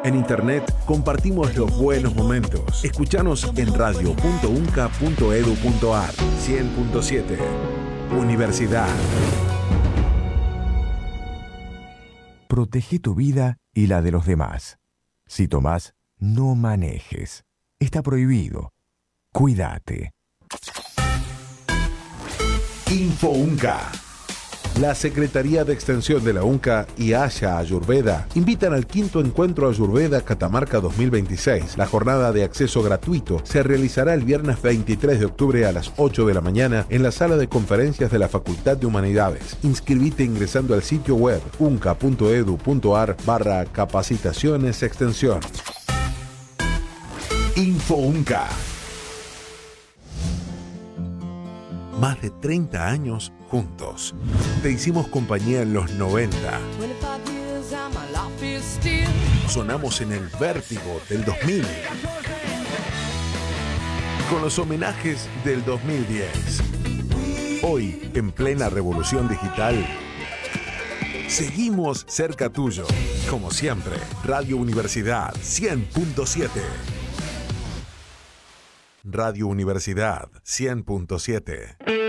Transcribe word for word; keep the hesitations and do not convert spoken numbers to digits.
En internet compartimos los buenos momentos. Escuchanos en radio punto unca punto edu punto ar. cien punto siete. Universidad. Protege tu vida y la de los demás. Si tomás, no manejes. Está prohibido. Cuídate. Info UNCA. La Secretaría de Extensión de la UNCA y Haya Ayurveda invitan al quinto encuentro Ayurveda Catamarca dos mil veintiséis. La jornada de acceso gratuito se realizará el viernes veintitrés de octubre a las ocho de la mañana en la sala de conferencias de la Facultad de Humanidades. Inscribite ingresando al sitio web unca punto edu punto ar barra capacitaciones extensión. Info UNCA. Más de treinta años juntos. Te hicimos compañía en los noventa. Sonamos en el vértigo del dos mil. Con los homenajes del dos mil diez. Hoy, en plena revolución digital, seguimos cerca tuyo. Como siempre, Radio Universidad cien punto siete. Radio Universidad cien punto siete.